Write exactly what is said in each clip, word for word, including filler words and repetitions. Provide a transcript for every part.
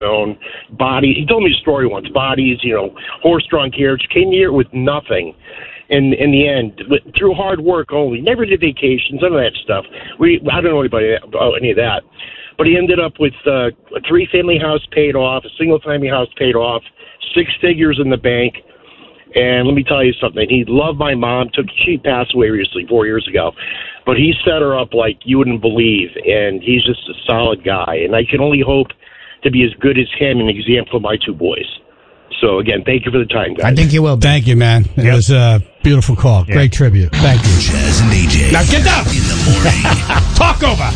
own body. He told me a story once. Bodies, you know, horse-drawn carriage. Came here with nothing. And in the end, through hard work only. Never did vacations, none of that stuff. We I don't know anybody about any of that. But he ended up with uh, a three-family house paid off, a single-family house paid off, six figures in the bank. And let me tell you something. He loved my mom. Took She passed away recently, four years ago. But he set her up like you wouldn't believe. And he's just a solid guy. And I can only hope to be as good as him, an example of my two boys. So, again, thank you for the time, guys. I think you will be. Thank you, man. It Yep. was a beautiful call. Yep. Great tribute. Thank you. Chaz and A J. Now get down. In the morning. Talk over.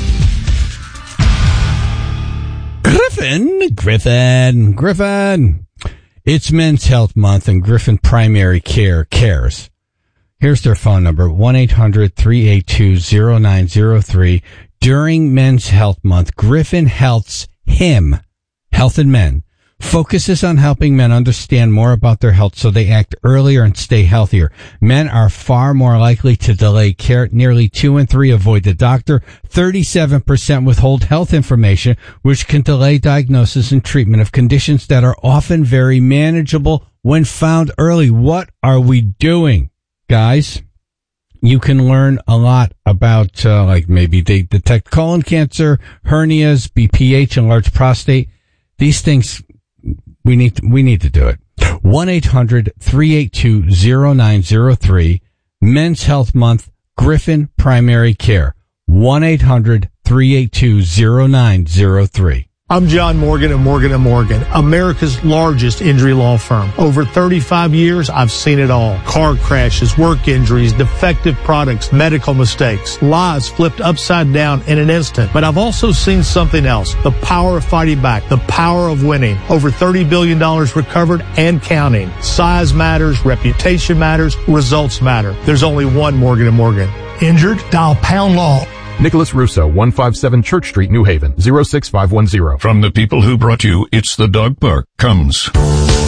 Griffin, Griffin, Griffin. It's Men's Health Month, and Griffin Primary Care cares. Here's their phone number, one eight hundred three eight two zero nine zero three. During Men's Health Month, Griffin helps him, Health and Men, focuses on helping men understand more about their health so they act earlier and stay healthier. Men are far more likely to delay care. Nearly two in three avoid the doctor. thirty-seven percent withhold health information, which can delay diagnosis and treatment of conditions that are often very manageable when found early. What are we doing, guys? You can learn a lot about, uh, like maybe they detect colon cancer, hernias, B P H, enlarged prostate. These things, we need to, we need to do it. one eight hundred three eight two zero nine zero three. Men's Health Month, Griffin Primary Care. one eight hundred three eight two zero nine zero three. I'm John Morgan of Morgan and Morgan, America's largest injury law firm. Over thirty-five years, I've seen it all. Car crashes, work injuries, defective products, medical mistakes, lives flipped upside down in an instant. But I've also seen something else, the power of fighting back, the power of winning. Over thirty billion dollars recovered and counting. Size matters, reputation matters, results matter. There's only one Morgan and Morgan. Injured? Dial pound law. Nicholas Russo, one fifty-seven Church Street, New Haven, zero six five one zero. From the people who brought you It's the Dog Park comes